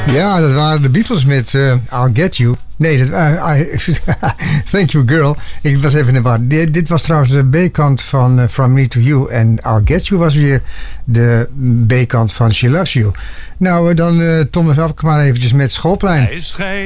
Ja, dat waren de Beatles met I'll Get You. Nee, Thank You Girl. Ik was even in de war. Dit was trouwens de B-kant van From Me To You. En I'll Get You was weer de B-kant van She Loves You. Nou, dan Thomas, af maar eventjes met Schoolplein. Hij is